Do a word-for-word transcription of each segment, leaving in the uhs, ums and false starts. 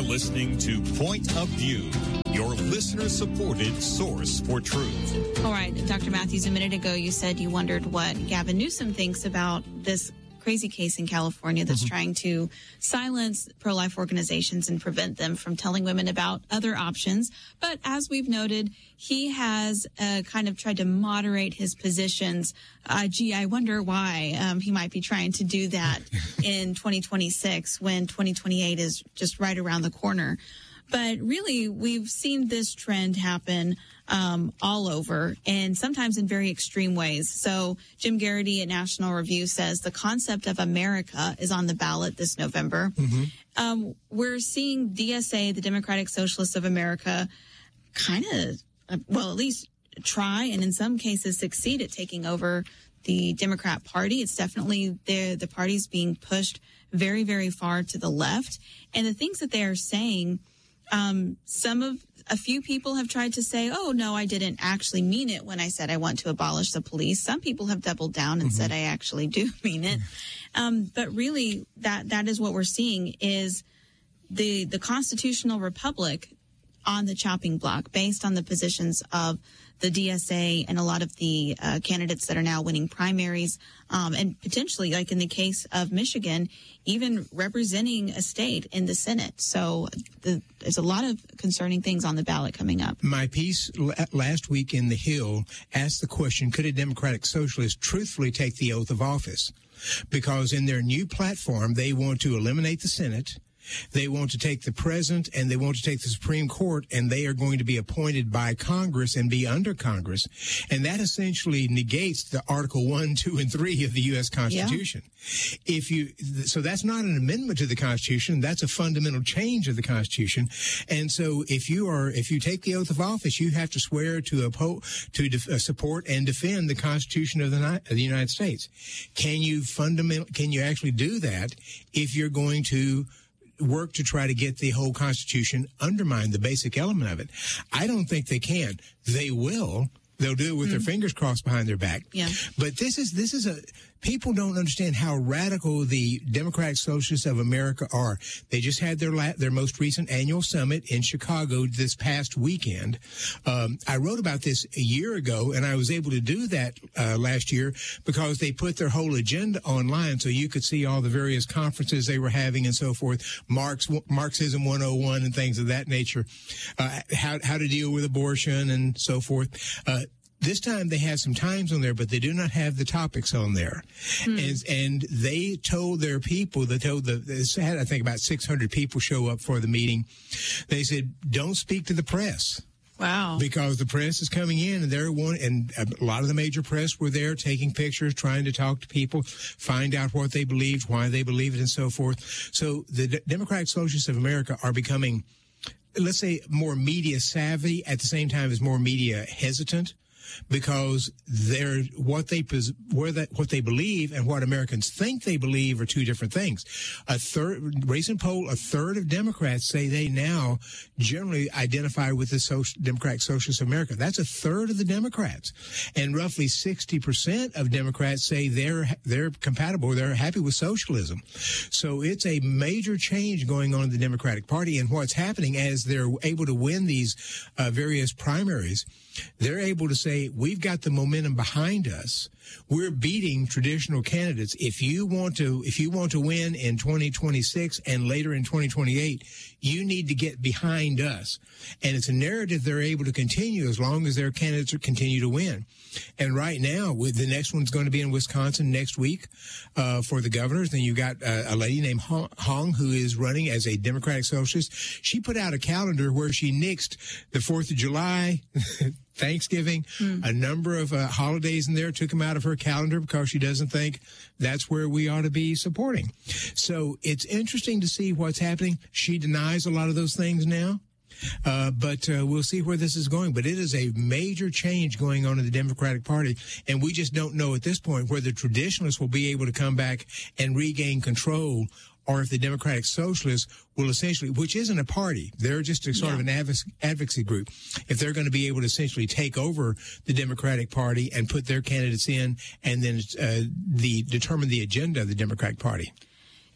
listening to Point of View, your listener-supported source for truth. All right, Doctor Matthews, a minute ago you said you wondered what Gavin Newsom thinks about this crazy case in California that's mm-hmm. trying to silence pro-life organizations and prevent them from telling women about other options. But as we've noted, he has uh, kind of tried to moderate his positions. Uh, gee, I wonder why um, he might be trying to do that in twenty twenty-six when twenty twenty-eight is just right around the corner. But really, we've seen this trend happen um, all over, and sometimes in very extreme ways. So Jim Garrity at National Review says the concept of America is on the ballot this November. Mm-hmm. Um, we're seeing D S A, the Democratic Socialists of America, kind of, uh, well, at least try and in some cases succeed at taking over the Democrat Party. It's definitely the the party's being pushed very, very far to the left. And the things that they are saying, Um, some of, a few people have tried to say, oh, no, I didn't actually mean it when I said I want to abolish the police. Some people have doubled down and mm-hmm. said I actually do mean it. Um, but really that, that is what we're seeing is the, the constitutional republic on the chopping block based on the positions of the D S A and a lot of the uh, candidates that are now winning primaries, um, and potentially, like in the case of Michigan, even representing a state in the Senate. So the, there's a lot of concerning things on the ballot coming up. My piece last week in The Hill asked the question, could a Democratic Socialist truthfully take the oath of office? Because in their new platform, they want to eliminate the Senate. They want to take the president and they want to take the Supreme Court, and they are going to be appointed by Congress and be under Congress. And that essentially negates the Article one, two, and three of the U S Constitution. Yeah. If you, so that's not an amendment to the Constitution. That's a fundamental change of the Constitution. And so if you are, if you take the oath of office, you have to swear to uphold, to def, uh, support and defend the Constitution of the, of the United States. Can you fundamental, can you actually do that if you're going to work to try to get the whole Constitution undermined, the basic element of it? I don't think they can. They will. They'll do it with mm. their fingers crossed behind their back. Yeah. But this is this is a people don't understand how radical the Democratic Socialists of America are. They just had their la- their most recent annual summit in Chicago this past weekend. Um, I wrote about this a year ago, and I was able to do that uh, last year because they put their whole agenda online, so you could see all the various conferences they were having and so forth. Marx, Marxism one oh one and things of that nature. Uh, how how to deal with abortion and so forth. Uh, This time they have some times on there, but they do not have the topics on there. Hmm. And, and they told their people, they told the, they had, I think about six hundred people show up for the meeting. They said, don't speak to the press. Wow. Because the press is coming in and they're one, and a lot of the major press were there taking pictures, trying to talk to people, find out what they believed, why they believe it, and so forth. So the D- Democratic Socialists of America are becoming, let's say, more media savvy at the same time as more media hesitant. Because they're what they where that what they believe and what Americans think they believe are two different things. A third recent poll, a third of Democrats say they now generally identify with the social, Democratic Socialists of America. That's a third of the Democrats, and roughly sixty percent of Democrats say they're they're compatible, they're happy with socialism. So it's a major change going on in the Democratic Party, and what's happening as they're able to win these uh, various primaries. They're able to say, we've got the momentum behind us. We're beating traditional candidates. If you want to, if you want to win in twenty twenty-six and later in twenty twenty-eight, you need to get behind us. And it's a narrative they're able to continue as long as their candidates continue to win. And right now, with the next one's going to be in Wisconsin next week uh, for the governors. Then you got uh, a lady named Hong who is running as a Democratic Socialist. She put out a calendar where she nixed the fourth of July, Thanksgiving, mm. a number of uh, holidays in there, took them out of her calendar because she doesn't think that's where we ought to be supporting. So it's interesting to see what's happening. She denies a lot of those things now. Uh, but uh, we'll see where this is going. But it is a major change going on in the Democratic Party, and we just don't know at this point whether traditionalists will be able to come back and regain control, or if the Democratic Socialists will essentially, which isn't a party, they're just a sort yeah. of an advoc- advocacy group, if they're going to be able to essentially take over the Democratic Party and put their candidates in and then uh, the determine the agenda of the Democratic Party.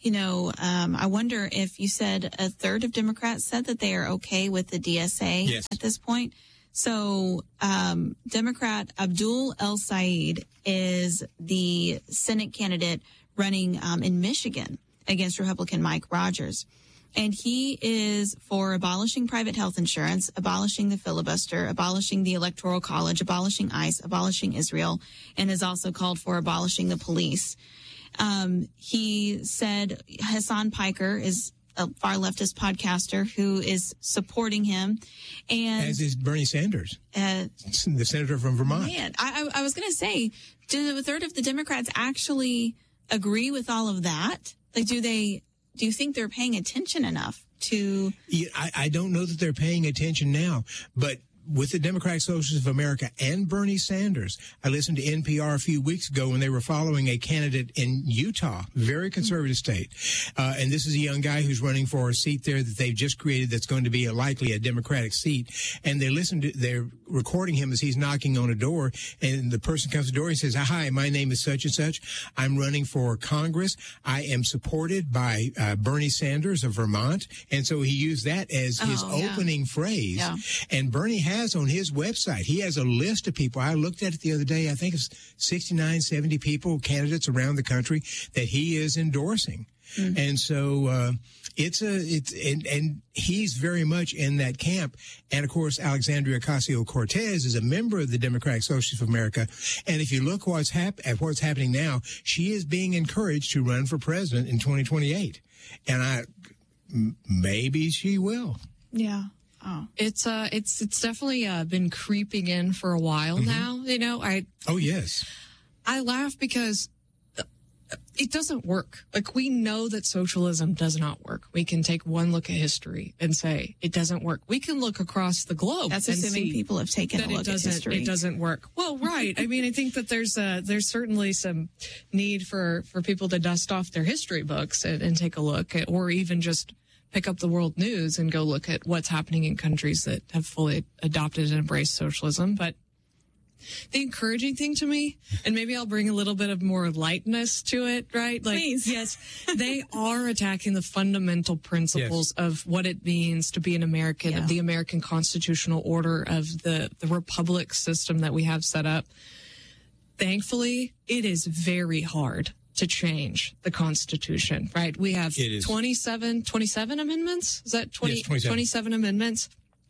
you know, um, I wonder if you said a third of Democrats said that they are okay with the D S A yes. at this point. So, um, Democrat Abdul El Sayed is the Senate candidate running um, in Michigan against Republican Mike Rogers. And he is for abolishing private health insurance, abolishing the filibuster, abolishing the Electoral College, abolishing ICE, abolishing Israel, and has also called for abolishing the police. Um, he said Hassan Piker is a far leftist podcaster who is supporting him. And as is Bernie Sanders, uh, the senator from Vermont. Man, I, I, I was going to say, do a third of the Democrats actually agree with all of that? Like, do they... Do you think they're paying attention enough to... Yeah, I, I don't know that they're paying attention now, but with the Democratic Socialists of America and Bernie Sanders, I listened to N P R a few weeks ago when they were following a candidate in Utah, very conservative state. Uh, and this is a young guy who's running for a seat there that they've just created that's going to be a, likely a Democratic seat. And they listen to, they're recording him as he's knocking on a door, and the person comes to the door and says, "Hi, my name is such and such. I'm running for Congress. I am supported by uh, Bernie Sanders of Vermont." And so he used that as his oh, yeah. opening phrase. Yeah. And Bernie has on his website, he has a list of people. I looked at it the other day. I think it's sixty-nine, seventy people, candidates around the country that he is endorsing. Mm-hmm. And so uh, it's a it's and, and he's very much in that camp. And of course, Alexandria Ocasio-Cortez is a member of the Democratic Socialists of America. And if you look what's hap- at what's happening now, she is being encouraged to run for president in twenty twenty-eight. And I m- maybe she will. Yeah. Oh, it's uh, it's it's definitely uh, been creeping in for a while mm-hmm. now. You know, I oh yes, I laugh because it doesn't work. Like, we know that socialism does not work. We can take one look at history and say it doesn't work. We can look across the globe. That's and assuming see people have taken that a look it doesn't, at history. It doesn't work. Well, right. I mean, I think that there's uh, there's certainly some need for for people to dust off their history books and, and take a look at, or even just pick up the world news and go look at what's happening in countries that have fully adopted and embraced socialism. But the encouraging thing to me, and maybe I'll bring a little bit of more lightness to it, right? Like, Please. Yes, they are attacking the fundamental principles yes. of what it means to be an American, yeah. of the American constitutional order, of the, the republic system that we have set up. Thankfully, it is very hard to change the Constitution, right? We have twenty-seven, twenty-seven amendments. Is that twenty, yes, twenty-seven. twenty-seven amendments?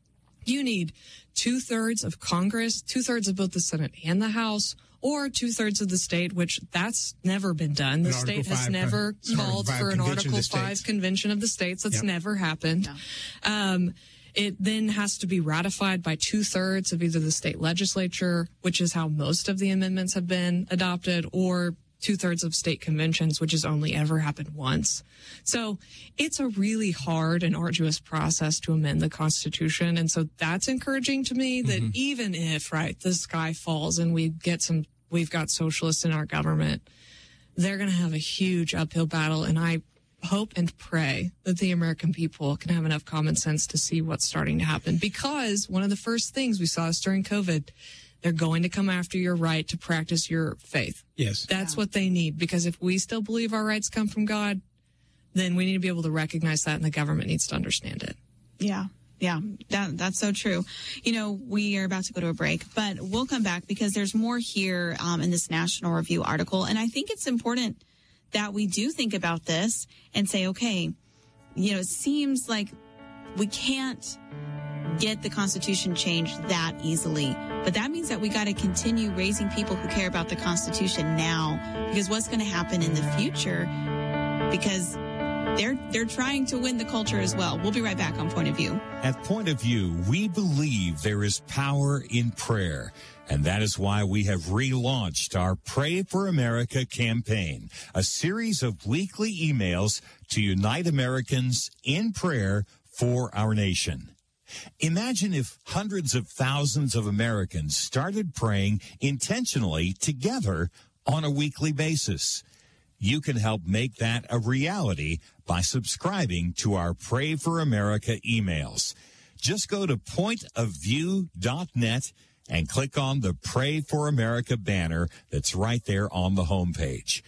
You need two thirds of Congress, two thirds of both the Senate and the House, or two thirds of the state, which that's never been done. The an state has five, never uh, called for an Article five convention of the states. That's yep. never happened. Yeah. Um, It then has to be ratified by two thirds of either the state legislature, which is how most of the amendments have been adopted, or two-thirds of state conventions, which has only ever happened once. So it's a really hard and arduous process to amend the Constitution. And so that's encouraging to me that mm-hmm. even if, right, the sky falls and we get some, we've got socialists in our government, they're going to have a huge uphill battle. And I hope and pray that the American people can have enough common sense to see what's starting to happen. Because one of the first things we saw is during COVID, they're going to come after your right to practice your faith. Yes. That's yeah. what they need. Because if we still believe our rights come from God, then we need to be able to recognize that, and the government needs to understand it. Yeah. Yeah, that, that's so true. You know, we are about to go to a break, but we'll come back because there's more here um, in this National Review article. And I think it's important that we do think about this and say, okay, you know, it seems like we can't get the Constitution changed that easily. But that means that we got to continue raising people who care about the Constitution now, because what's going to happen in the future, because they're they're trying to win the culture as well. We'll be right back on Point of View. At Point of View, we believe there is power in prayer. And that is why we have relaunched our Pray for America campaign, a series of weekly emails to unite Americans in prayer for our nation. Imagine if hundreds of thousands of Americans started praying intentionally together on a weekly basis. You can help make that a reality by subscribing to our Pray for America emails. Just go to point of view dot net and click on the Pray for America banner that's right there on the homepage.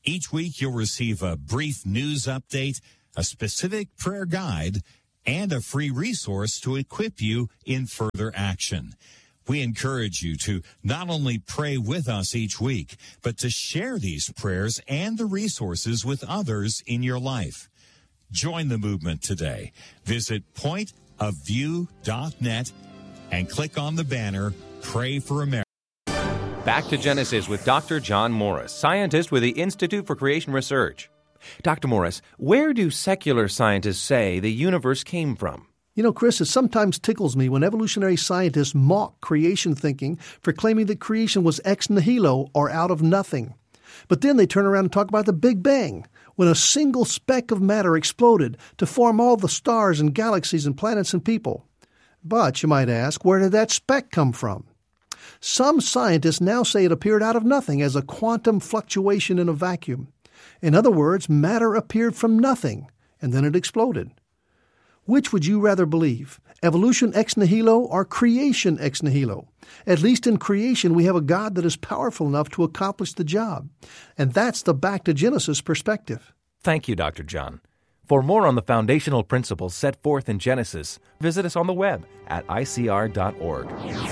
Each week, you'll receive a brief news update, a specific prayer guide, and a free resource to equip you in further action. We encourage you to not only pray with us each week, but to share these prayers and the resources with others in your life. Join the movement today. Visit point of view dot net and click on the banner, Pray for America. Back to Genesis with Doctor John Morris, scientist with the Institute for Creation Research. Doctor Morris, where do secular scientists say the universe came from? You know, Chris, it sometimes tickles me when evolutionary scientists mock creation thinking for claiming that creation was ex nihilo, or out of nothing. But then they turn around and talk about the Big Bang, when a single speck of matter exploded to form all the stars and galaxies and planets and people. But, you might ask, where did that speck come from? Some scientists now say it appeared out of nothing as a quantum fluctuation in a vacuum. In other words, matter appeared from nothing, and then it exploded. Which would you rather believe, evolution ex nihilo or creation ex nihilo? At least in creation, we have a God that is powerful enough to accomplish the job. And that's the back to Genesis perspective. Thank you, Doctor John. For more on the foundational principles set forth in Genesis, visit us on the web at I C R dot org.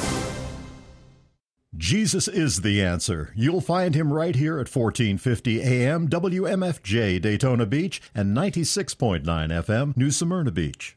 Jesus is the answer. You'll find him right here at fourteen fifty A M W M F J Daytona Beach and ninety-six point nine F M New Smyrna Beach.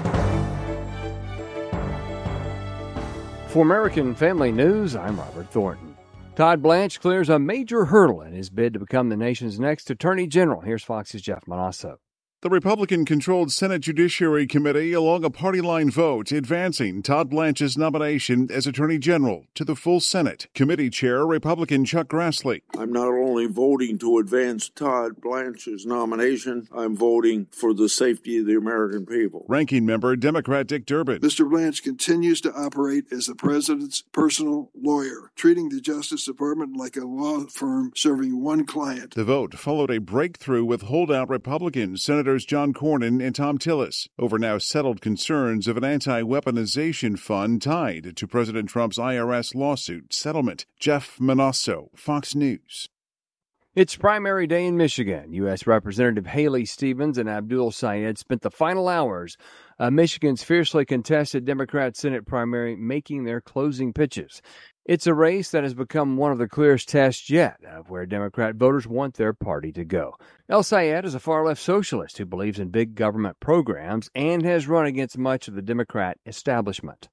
For American Family News, I'm Robert Thornton. Todd Blanche clears a major hurdle in his bid to become the nation's next Attorney General. Here's Fox's Jeff Manasso. The Republican-controlled Senate Judiciary Committee, along a party-line vote, advancing Todd Blanche's nomination as Attorney General to the full Senate. Committee Chair, Republican Chuck Grassley. I'm not only voting to advance Todd Blanche's nomination, I'm voting for the safety of the American people. Ranking Member, Democrat Dick Durbin. Mister Blanche continues to operate as the president's personal lawyer, treating the Justice Department like a law firm serving one client. The vote followed a breakthrough with holdout Republicans, Senators John Cornyn and Tom Tillis, over now settled concerns of an anti-weaponization fund tied to President Trump's I R S lawsuit settlement. Jeff Manasso, Fox News. It's primary day in Michigan. U S. Representative Haley Stevens and Abdul Sayed spent the final hours of Michigan's fiercely contested Democrat Senate primary making their closing pitches. It's a race that has become one of the clearest tests yet of where Democrat voters want their party to go. El Sayed is a far-left socialist who believes in big government programs and has run against much of the Democrat establishment.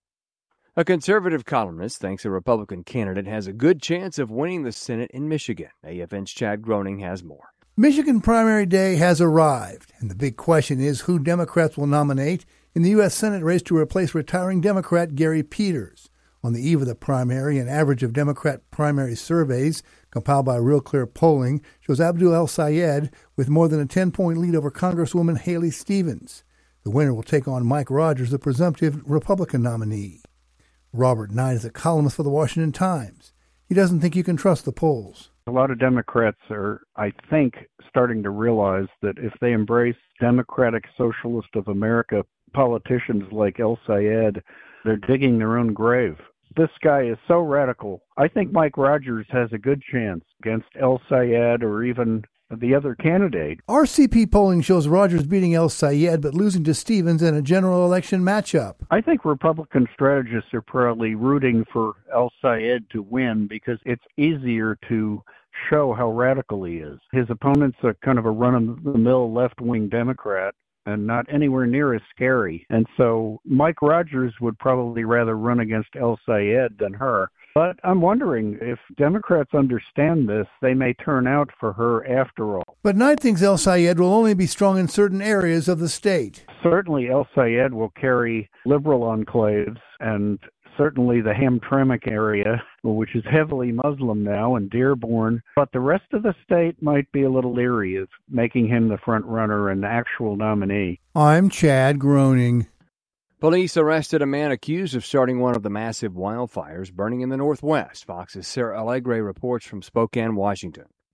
A conservative columnist thinks a Republican candidate has a good chance of winning the Senate in Michigan. A F N's Chad Groening has more. Michigan primary day has arrived, and the big question is who Democrats will nominate in the U S. Senate race to replace retiring Democrat Gary Peters. On the eve of the primary, an average of Democrat primary surveys compiled by Real Clear Polling shows Abdul El Sayed with more than a ten-point lead over Congresswoman Haley Stevens. The winner will take on Mike Rogers, the presumptive Republican nominee. Robert Knight is a columnist for the Washington Times. He doesn't think you can trust the polls. A lot of Democrats are, I think, starting to realize that if they embrace Democratic Socialist of America politicians like El Sayed, they're digging their own grave. This guy is so radical. I think Mike Rogers has a good chance against El Sayed or even the other candidate. R C P polling shows Rogers beating El Sayed but losing to Stevens in a general election matchup. I think Republican strategists are probably rooting for El Sayed to win because it's easier to show how radical he is. His opponent's a kind of a run-of-the-mill left-wing Democrat and not anywhere near as scary. And so Mike Rogers would probably rather run against El Sayed than her. But I'm wondering if Democrats understand this, they may turn out for her after all. But Knight thinks El Sayed will only be strong in certain areas of the state. Certainly El Sayed will carry liberal enclaves, and certainly the Hamtramck area, which is heavily Muslim now, and Dearborn. But the rest of the state might be a little leery of making him the front runner and the actual nominee. I'm Chad Groening. Police arrested a man accused of starting one of the massive wildfires burning in the Northwest. Fox's Sarah Allegre reports from Spokane, Washington.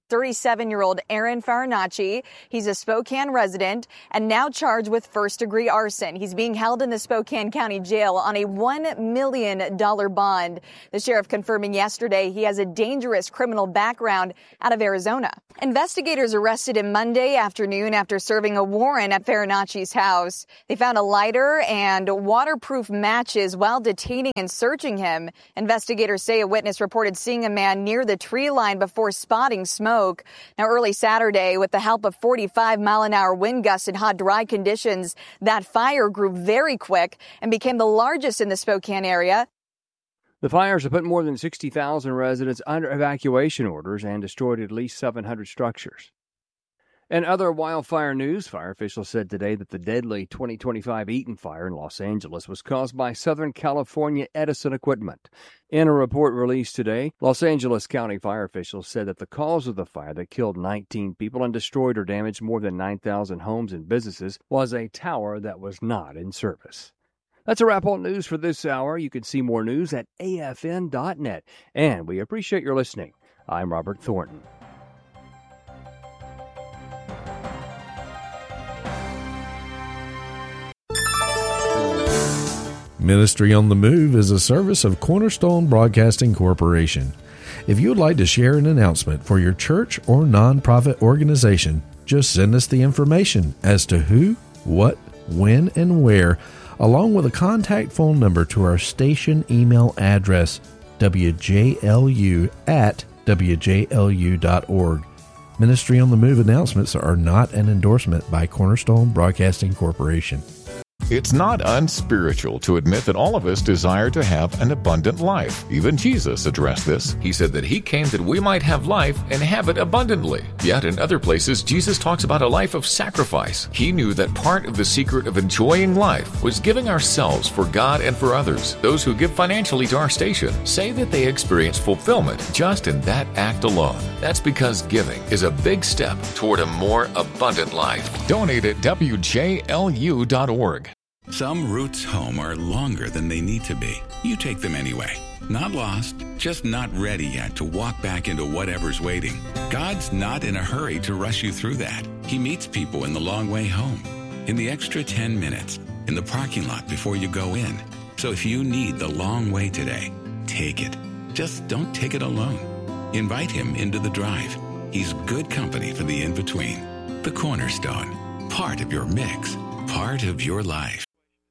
thirty-seven-year-old Aaron Farinacci. He's a Spokane resident and now charged with first-degree arson. He's being held in the Spokane County Jail on a one million dollars bond. The sheriff confirming yesterday he has a dangerous criminal background out of Arizona. Investigators arrested him Monday afternoon after serving a warrant at Farinacci's house. They found a lighter and waterproof matches while detaining and searching him. Investigators say a witness reported seeing a man near the tree line before spotting smoke. Now, early Saturday, with the help of forty-five mile an hour wind gusts and hot, dry conditions, that fire grew very quick and became the largest in the Spokane area. The fires have put more than sixty thousand residents under evacuation orders and destroyed at least seven hundred structures. In other wildfire news, fire officials said today that the deadly twenty twenty-five Eaton fire in Los Angeles was caused by Southern California Edison equipment. In a report released today, Los Angeles County fire officials said that the cause of the fire that killed nineteen people and destroyed or damaged more than nine thousand homes and businesses was a tower that was not in service. That's a wrap on news for this hour. You can see more news at A F N dot net. And we appreciate your listening. I'm Robert Thornton. Ministry on the Move is a service of Cornerstone Broadcasting Corporation. If you would like to share an announcement for your church or nonprofit organization, just send us the information as to who, what, when, and where, along with a contact phone number to our station email address, w j l u at w j l u dot org. Ministry on the Move announcements are not an endorsement by Cornerstone Broadcasting Corporation. It's not unspiritual to admit that all of us desire to have an abundant life. Even Jesus addressed this. He said that he came that we might have life and have it abundantly. Yet in other places, Jesus talks about a life of sacrifice. He knew that part of the secret of enjoying life was giving ourselves for God and for others. Those who give financially to our station say that they experience fulfillment just in that act alone. That's because giving is a big step toward a more abundant life. Donate at w j l u dot org. Some routes home are longer than they need to be. You take them anyway. Not lost, just not ready yet to walk back into whatever's waiting. God's not in a hurry to rush you through that. He meets people in the long way home, in the extra ten minutes, in the parking lot before you go in. So if you need the long way today, take it. Just don't take it alone. Invite him into the drive. He's good company for the in-between. The Cornerstone, part of your mix, part of your life.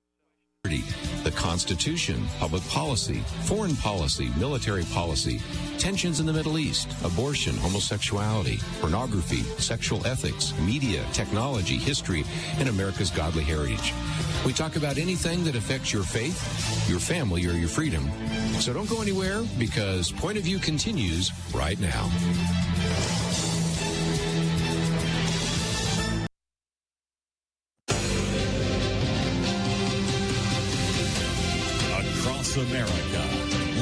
The Constitution, public policy, foreign policy, military policy, tensions in the Middle East, abortion, homosexuality, pornography, sexual ethics, media, technology, history, and America's godly heritage. We talk about anything that affects your faith, your family, or your freedom. So don't go anywhere, because Point of View continues right now. America,